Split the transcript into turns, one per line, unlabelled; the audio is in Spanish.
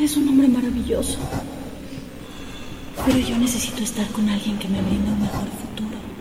es un hombre maravilloso. Pero yo necesito estar con alguien que me brinde un mejor futuro.